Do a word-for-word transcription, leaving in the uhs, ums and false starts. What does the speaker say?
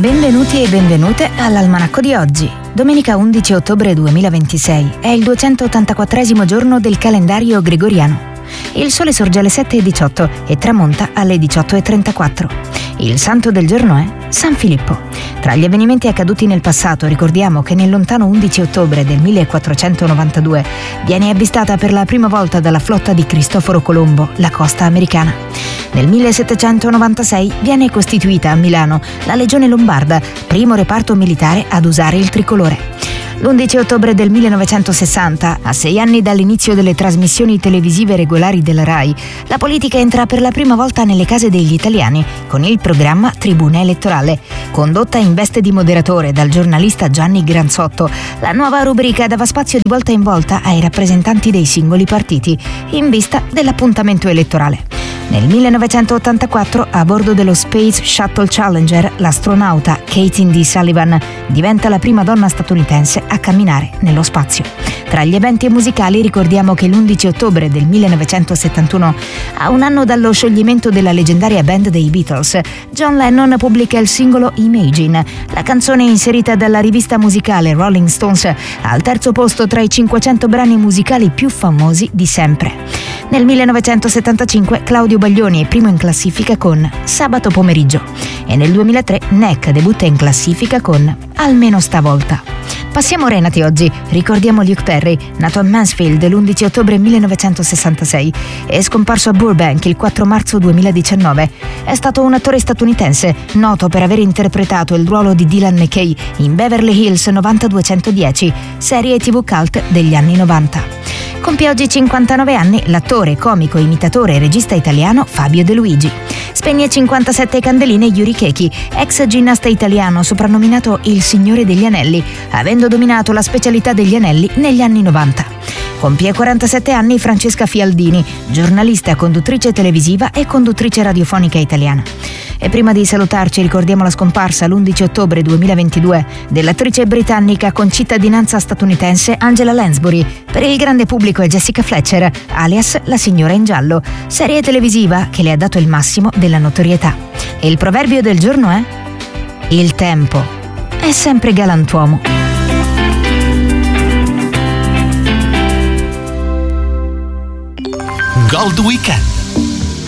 Benvenuti e benvenute all'Almanacco di oggi. Domenica undici ottobre duemilaventisei è il duecentottantaquattresimo giorno del calendario gregoriano. Il sole sorge alle sette e diciotto e tramonta alle diciotto e trentaquattro. Il santo del giorno è San Filippo. Tra gli avvenimenti accaduti nel passato ricordiamo che nel lontano undici ottobre del millequattrocentonovantadue viene avvistata per la prima volta dalla flotta di Cristoforo Colombo la costa americana. Nel millesettecentonovantasei viene costituita a Milano la Legione Lombarda, primo reparto militare ad usare il tricolore. L'undici ottobre del millenovecentosessanta, a sei anni dall'inizio delle trasmissioni televisive regolari della RAI, la politica entra per la prima volta nelle case degli italiani con il programma Tribuna Elettorale. Condotta in veste di moderatore dal giornalista Gianni Granzotto, la nuova rubrica dava spazio di volta in volta ai rappresentanti dei singoli partiti, in vista dell'appuntamento elettorale. Nel millenovecentottantaquattro, a bordo dello Space Shuttle Challenger, l'astronauta Katie D. Sullivan diventa la prima donna statunitense a camminare nello spazio. Tra gli eventi musicali ricordiamo che l'undici ottobre del millenovecentosettantuno, a un anno dallo scioglimento della leggendaria band dei Beatles, John Lennon pubblica il singolo Imagine, la canzone inserita dalla rivista musicale Rolling Stones al terzo posto tra i cinquecento brani musicali più famosi di sempre. Nel millenovecentosettantacinque Claudio Baglioni è primo in classifica con Sabato pomeriggio e nel duemilatré Neck debutta in classifica con Almeno stavolta. Passiamo Renati oggi. Ricordiamo Luke Perry, nato a Mansfield l'undici ottobre millenovecentosessantasei e scomparso a Burbank il quattro marzo duemiladiciannove. È stato un attore statunitense, noto per aver interpretato il ruolo di Dylan McKay in Beverly Hills novantaduecentodieci, serie tivù cult degli anni novanta. Compie oggi cinquantanove anni l'attore, comico, imitatore e regista italiano Fabio De Luigi. Spegne cinquantasette candeline Yuri Chechi, ex ginnasta italiano soprannominato il Signore degli Anelli, avendo dominato la specialità degli anelli negli anni novanta. Compie quarantasette anni Francesca Fialdini, giornalista, conduttrice televisiva e conduttrice radiofonica italiana. E prima di salutarci ricordiamo la scomparsa l'undici ottobre duemilaventidue dell'attrice britannica con cittadinanza statunitense Angela Lansbury. Per il grande pubblico è Jessica Fletcher, alias la signora in giallo, serie televisiva che le ha dato il massimo della notorietà. E il proverbio del giorno è: il tempo è sempre galantuomo. Gold Weekend